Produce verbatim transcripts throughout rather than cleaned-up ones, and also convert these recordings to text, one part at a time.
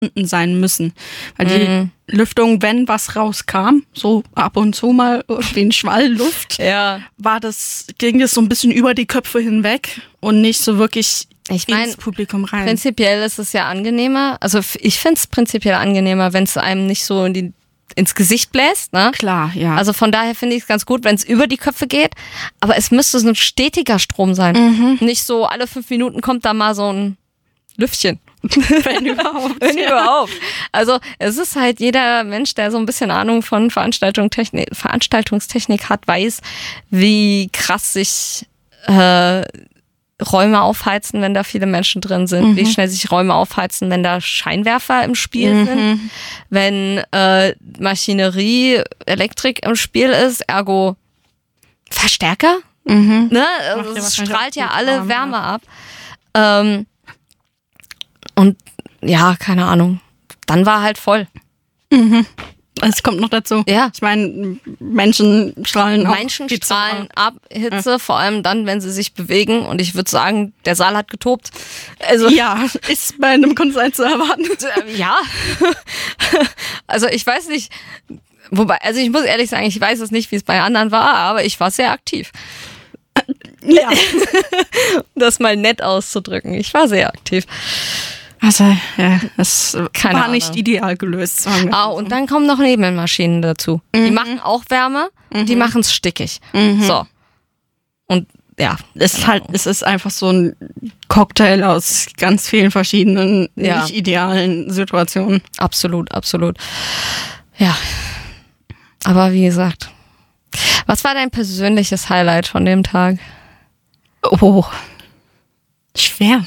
unten sein müssen. Weil die Mhm. Lüftung, wenn was rauskam, so ab und zu mal irgendwie ein Schwall Luft, Ja. war das, ging das so ein bisschen über die Köpfe hinweg und nicht so wirklich Ich mein, ins Publikum rein. Prinzipiell ist es ja angenehmer. Also f- ich finde es prinzipiell angenehmer, wenn es einem nicht so in die, ins Gesicht bläst. Ne? Klar, ja. Also von daher finde ich es ganz gut, wenn es über die Köpfe geht. Aber es müsste so ein stetiger Strom sein. Mhm. Nicht so alle fünf Minuten kommt da mal so ein Lüftchen. wenn überhaupt. Wenn ja. überhaupt. Also es ist halt jeder Mensch, der so ein bisschen Ahnung von Veranstaltung, Technik, Veranstaltungstechnik hat, weiß, wie krass sich äh, Räume aufheizen, wenn da viele Menschen drin sind, Mhm. wie schnell sich Räume aufheizen, wenn da Scheinwerfer im Spiel Mhm. sind, wenn äh, Maschinerie, Elektrik im Spiel ist, ergo Verstärker, Mhm. ne? Macht Also ja es wahrscheinlich strahlt auch ja gut alle warm, Wärme ja. ab. Ähm, und ja, keine Ahnung. Dann war halt voll. Mhm. Es kommt noch dazu. Ja. Ich meine, Menschen strahlen auch. Menschen Hitze strahlen ab, Hitze, vor allem dann, wenn sie sich bewegen. Und ich würde sagen, der Saal hat getobt. Also Ja, ist bei einem Konzert zu erwarten. äh, ja. Also ich weiß nicht, wobei, also ich muss ehrlich sagen, ich weiß es nicht, wie es bei anderen war, aber ich war sehr aktiv. Ja. Um das mal nett auszudrücken. Ich war sehr aktiv. Also, ja, das Keine war Ahnung. nicht ideal gelöst. Sagen wir. Ah, und dann kommen noch Nebelmaschinen dazu. Die machen auch Wärme, die machen es stickig. So. Und ja. Es ist halt, es ist einfach so ein Cocktail aus ganz vielen verschiedenen, Ja. nicht idealen Situationen. Absolut, absolut. Ja. Aber wie gesagt. Was war dein persönliches Highlight von dem Tag? Oh. Schwer.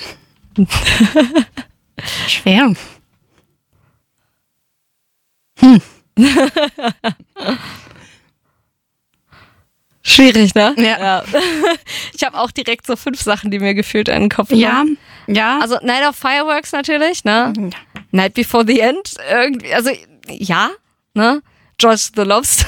Schwer. Schwierig, ne? Ja. Ich habe auch direkt so fünf Sachen, die mir gefühlt an den Kopf Ja, kommen. ja. Also Night of Fireworks natürlich, ne? Ja. Night Before the End, irgendwie, also ja, ne? George the Lobster.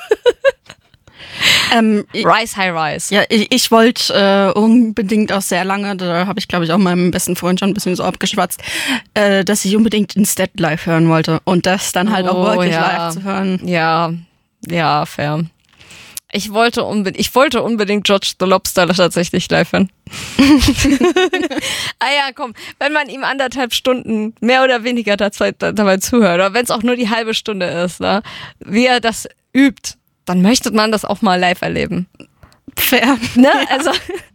Ähm, ich, Rise High Rise. ja, ich, ich wollte äh, unbedingt auch sehr lange, da habe ich glaube ich auch meinem besten Freund schon ein bisschen so abgeschwatzt, äh, dass ich unbedingt Instead live hören wollte und das dann halt auch Oh, wirklich ja. live zu hören. Ja, ja, fair. Ich wollte unbedingt, ich wollte unbedingt George the Lobster tatsächlich live hören. Ah ja, komm, wenn man ihm anderthalb Stunden mehr oder weniger dazu, dabei zuhört, oder wenn es auch nur die halbe Stunde ist, ne, wie er das übt, dann möchte man das auch mal live erleben. Fair. Ne? Also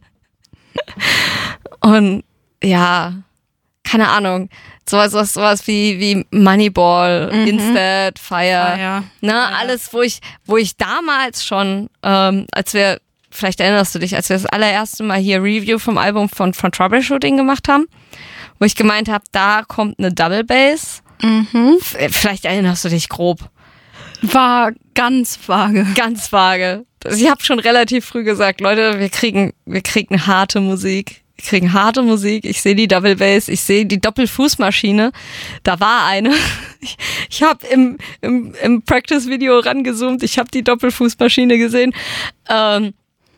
und ja, keine Ahnung, sowas, sowas, sowas wie, wie Moneyball, Mhm. Instead, Fire, Ah, ja. ne, Ja. alles, wo ich, wo ich damals schon, ähm, als wir, vielleicht erinnerst du dich, als wir das allererste Mal hier Review vom Album von, von Troubleshooting gemacht haben, wo ich gemeint habe, da kommt eine Double Bass. Mhm. F- Vielleicht erinnerst du dich grob. War ganz vage. Ganz vage. Ich habe schon relativ früh gesagt, Leute, wir kriegen, wir kriegen harte Musik. Wir kriegen harte Musik. Ich sehe die Double Bass, ich sehe die Doppelfußmaschine. Da war eine. Ich, ich habe im, im, im Practice-Video rangezoomt. Ich habe die Doppelfußmaschine gesehen. Ähm,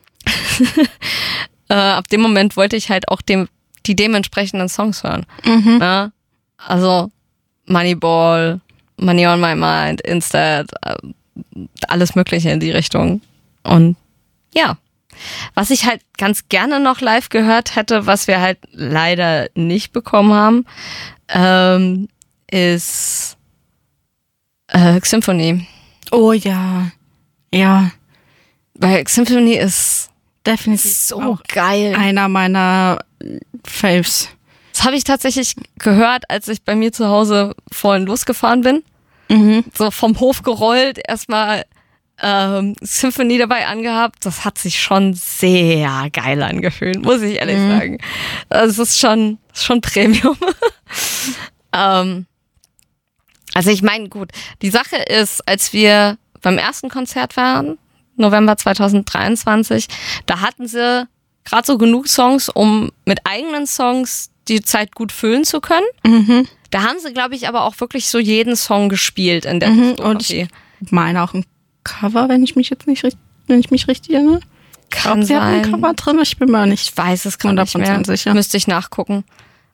äh, ab dem Moment wollte ich halt auch dem, die dementsprechenden Songs hören. Mhm. Ne? Also Moneyball, Money on My Mind, Instead, äh, alles Mögliche in die Richtung. Und ja, was ich halt ganz gerne noch live gehört hätte, was wir halt leider nicht bekommen haben, ähm, ist äh, Symphony. Oh ja. Ja, Weil Symphony ist definitiv so auch geil. einer meiner Faves. Das habe ich tatsächlich gehört, als ich bei mir zu Hause vorhin losgefahren bin. Mhm. So vom Hof gerollt, erstmal ähm, Symphony dabei angehabt. Das hat sich schon sehr geil angefühlt, muss ich ehrlich Mhm. sagen. Also es ist schon, schon Premium. ähm, also ich meine, gut, die Sache ist, als wir beim ersten Konzert waren, November zwanzig dreiundzwanzig, da hatten sie gerade so genug Songs, um mit eigenen Songs die Zeit gut füllen zu können. Mhm. Da haben sie, glaube ich, aber auch wirklich so jeden Song gespielt in der Mhm. Und Diskografie. ich meine auch ein Cover, wenn ich mich jetzt nicht richtig, wenn ich mich richtig erinnere. Kann Sie hatten sein. ein Cover drin, ich bin mir nicht Ich weiß es gerade nicht mehr. hundertprozentig sicher. Müsste ich nachgucken.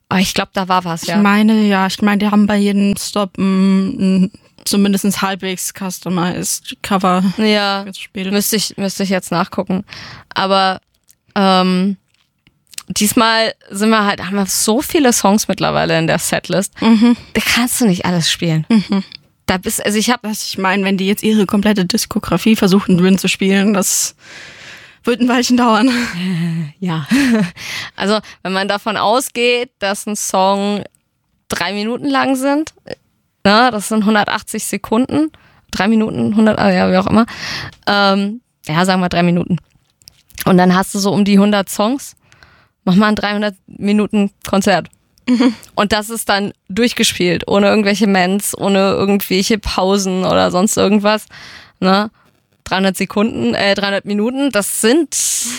Aber ich glaube, da war was, ja. Ich meine, ja, ich meine, die haben bei jedem Stop ein, ein zumindest halbwegs customized Cover Ja, gespielt. müsste ich, müsste ich jetzt nachgucken. Aber ähm, diesmal sind wir halt, haben wir so viele Songs mittlerweile in der Setlist. Mhm. Da kannst du nicht alles spielen. Mhm. Da bist, also ich habe, Was ich meine, wenn die jetzt ihre komplette Diskografie versuchen würden zu spielen, das wird ein Weilchen dauern. ja, also wenn man davon ausgeht, dass ein Song drei Minuten lang sind, na, das sind hundertachtzig Sekunden, drei Minuten, hundert, ja, wie auch immer, ähm, ja, sagen wir drei Minuten. Und dann hast du so um die hundert Songs, mach mal ein dreihundert Minuten Konzert. Mhm. Und das ist dann durchgespielt, ohne irgendwelche Ments, ohne irgendwelche Pausen oder sonst irgendwas, ne? dreihundert Sekunden, äh, dreihundert Minuten, das sind,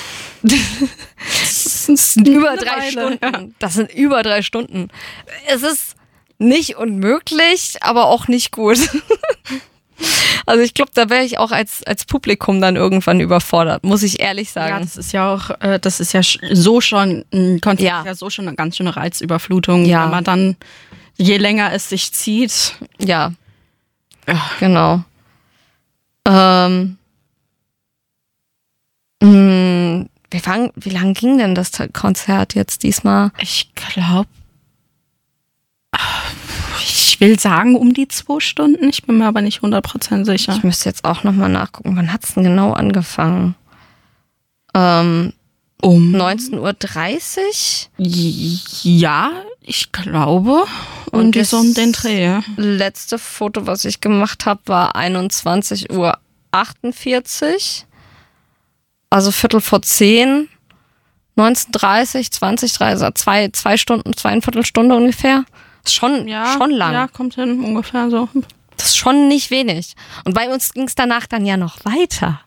das sind über drei Weile, Stunden. ja. Das sind über drei Stunden. Es ist nicht unmöglich, aber auch nicht gut. Also ich glaube, da wäre ich auch als, als Publikum dann irgendwann überfordert, muss ich ehrlich sagen. Ja, das ist ja auch, äh, das ist ja sch- so schon, ein Konzert Ja. ist ja so schon eine ganz schöne Reizüberflutung, Ja. wenn man dann, je länger es sich zieht. Ja, Ja. genau. Ähm, mh, wie, lang, wie lang ging denn das Konzert jetzt diesmal? Ich glaube, ich will sagen um die zwei Stunden, ich bin mir aber nicht hundert Prozent sicher. Ich müsste jetzt auch nochmal nachgucken, wann hat's denn genau angefangen? Ähm, Um neunzehn Uhr dreißig? Ja, ich glaube. Und, Und die das so um den Dreh. Ja. Letzte Foto, was ich gemacht habe, war einundzwanzig Uhr achtundvierzig. Also Viertel vor zehn. neunzehn Uhr dreißig, zwanzig, dreißig, zwei, zwei Stunden, zweieinviertel Stunde ungefähr. Ist schon, Ja, schon lang. Ja, kommt hin, ungefähr so. Das ist schon nicht wenig. Und bei uns ging es danach dann ja noch weiter.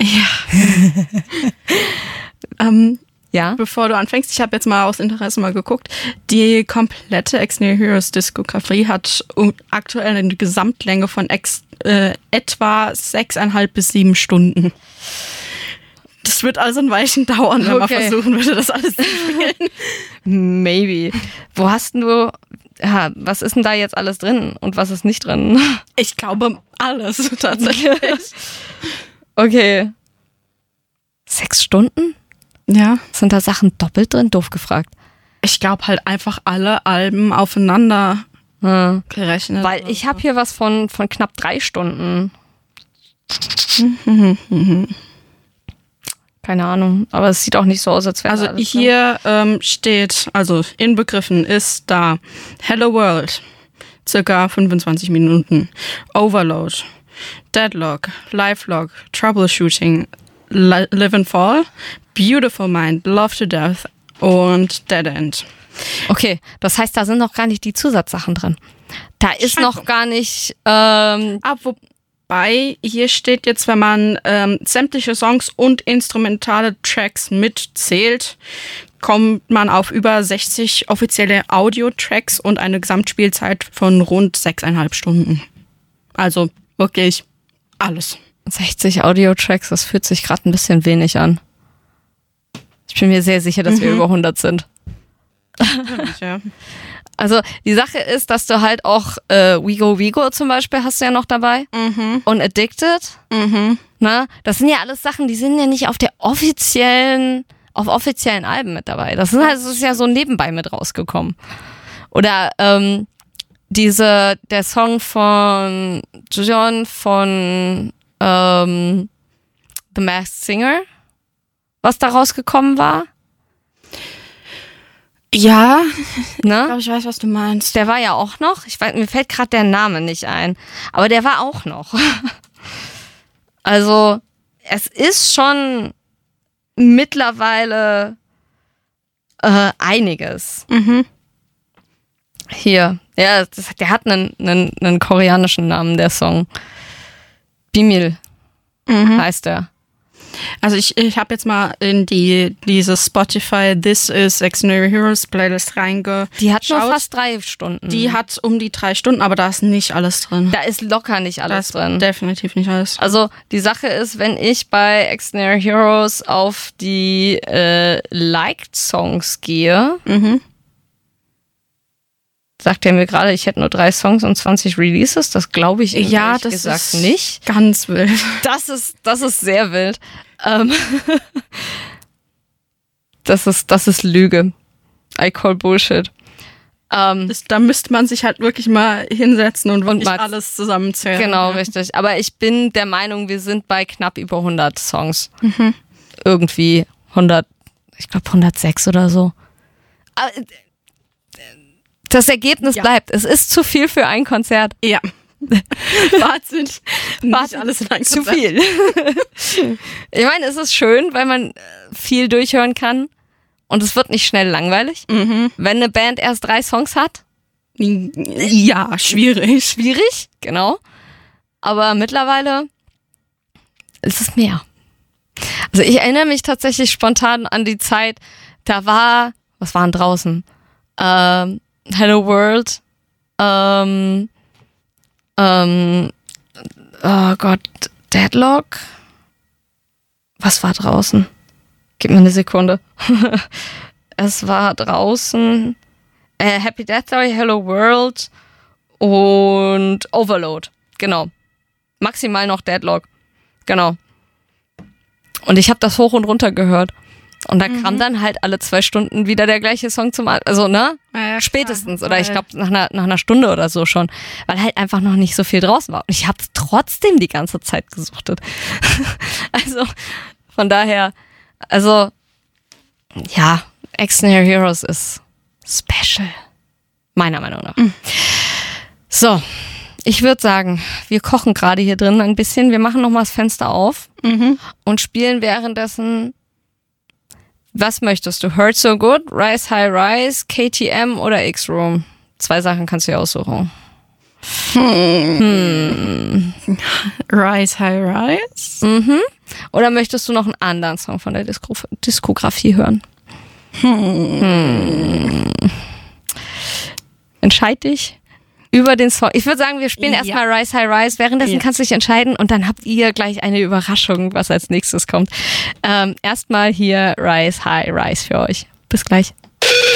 Ähm, Ja? bevor du anfängst, ich habe jetzt mal aus Interesse mal geguckt. Die komplette X-Nail Heroes Diskografie hat um, aktuell eine Gesamtlänge von ex, äh, etwa sechseinhalb bis sieben Stunden. Das wird also ein Weilchen dauern, wenn man Okay. versuchen würde, das alles zu spielen. Maybe. Wo hast denn du, ja, was ist denn da jetzt alles drin und was ist nicht drin? Ich glaube, alles tatsächlich. Okay. Sechs Stunden? Ja. Sind da Sachen doppelt drin? Doof gefragt. Ich glaube halt einfach alle Alben aufeinander Hm. gerechnet. Weil ich habe hier was von, von knapp drei Stunden. Keine Ahnung, aber es sieht auch nicht so aus, als wäre Also alles hier ähm, steht, also inbegriffen ist da Hello World, circa fünfundzwanzig Minuten, Overload, Deadlock, Lifelog, Troubleshooting, Li- Live and Fall, Beautiful Mind, Love to Death und Dead End. Okay, das heißt, da sind noch gar nicht die Zusatzsachen drin. Da ist Scheinbar. noch gar nicht, ähm, Ah, wobei, hier steht jetzt, wenn man ähm, sämtliche Songs und instrumentale Tracks mitzählt, kommt man auf über sechzig offizielle Audio-Tracks und eine Gesamtspielzeit von rund sechseinhalb Stunden. Also wirklich alles. sechzig Audio-Tracks, das fühlt sich gerade ein bisschen wenig an. Ich bin mir sehr sicher, dass wir über hundert sind. Ja. Also die Sache ist, dass du halt auch äh, Wigo Wigo zum Beispiel hast du ja noch dabei Mhm. und Addicted. Mhm. Ne? Das sind ja alles Sachen, die sind ja nicht auf der offiziellen, auf offiziellen Alben mit dabei. Das ist, halt, das ist ja so nebenbei mit rausgekommen. Oder ähm, diese, der Song von John von ähm, The Masked Singer, was da rausgekommen war. Ja, Ne? ich glaube, ich weiß, was du meinst. Der war ja auch noch. Ich weiß, mir fällt gerade der Name nicht ein. Aber der war auch noch. Also, es ist schon mittlerweile äh, einiges. Mhm. Hier. Ja, das, der hat einen, einen, einen koreanischen Namen, der Song. Bimil Mhm. heißt der. Also ich, ich habe jetzt mal in die diese Spotify This is Extraordinary Heroes Playlist reingeschaut. Die hat nur fast drei Stunden. Die hat um die drei Stunden, aber da ist nicht alles drin. da ist locker nicht Da alles ist drin. definitiv nicht alles drin. Also die Sache ist, wenn ich bei Extraordinary Heroes auf die äh, Liked Songs gehe, Mhm. sagt er mir gerade, ich hätte nur drei Songs und zwanzig Releases. Das glaube ich ihm Ja, ehrlich das gesagt ist nicht. Ganz wild. Das ist, das ist sehr wild. Ähm das ist, das ist Lüge. I call Bullshit. Ähm, Das, da müsste man sich halt wirklich mal hinsetzen und wirklich Und mal- alles zusammenzählen. genau, ja. richtig. Aber ich bin der Meinung, wir sind bei knapp über hundert Songs. Mhm. Irgendwie hundert, ich glaube hundertsechs oder so. Aber das Ergebnis Ja. bleibt. Es ist zu viel für ein Konzert. Ja. Wahnsinn. Nicht Wahnsinn. alles in ein Zu Konzert. viel. Ich meine, es ist schön, weil man äh, viel durchhören kann und es wird nicht schnell langweilig. Mhm. Wenn eine Band erst drei Songs hat, Ja, schwierig. schwierig, genau. Aber mittlerweile ist es mehr. Also ich erinnere mich tatsächlich spontan an die Zeit, da war, was waren draußen? Ähm, Hello World, ähm, ähm, oh Gott, Deadlock. Was war draußen? Gib mir eine Sekunde. Es war draußen äh, Happy Death Day, Hello World und Overload. Genau. Maximal noch Deadlock. Genau. Und ich habe das hoch und runter gehört. Und da mhm. kam dann halt alle zwei Stunden wieder der gleiche Song zum, Al- also ne? Ja, ja, Spätestens. klar. Oder ich glaube nach einer, nach einer Stunde oder so schon. Weil halt einfach noch nicht so viel draußen war. Und ich habe es trotzdem die ganze Zeit gesuchtet. Also von daher, also ja, Extraordinary Heroes ist special. Meiner Meinung nach. Mhm. So, ich würde sagen, wir kochen gerade hier drin ein bisschen. Wir machen nochmal das Fenster auf Mhm. und spielen währenddessen. Was möchtest du? Hurt So Good, Rise High Rise, K T M oder X-Room? Zwei Sachen kannst du dir aussuchen. Hm. Rise, High Rise. Mhm. Oder möchtest du noch einen anderen Song von der Disko- Diskografie hören? Hm. Entscheid dich über den Song. Ich würde sagen, wir spielen Ja. erstmal Rise High Rise. Währenddessen Ja. kannst du dich entscheiden und dann habt ihr gleich eine Überraschung, was als nächstes kommt. Ähm, erstmal hier Rise High Rise für euch. Bis gleich.